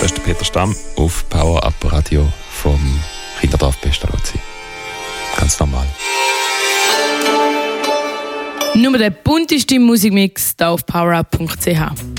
Das ist der Peter Stamm auf Power Up Radio vom Kinderdorf Pestalozzi. Ganz normal. Nur der bunteste Musikmix hier auf powerup.ch.